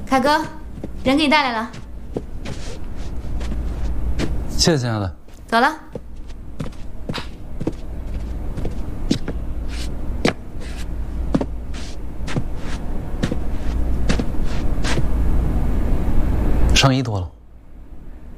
凯哥，人给你带来了。 谢谢亲爱的。 走了。 上衣脱了。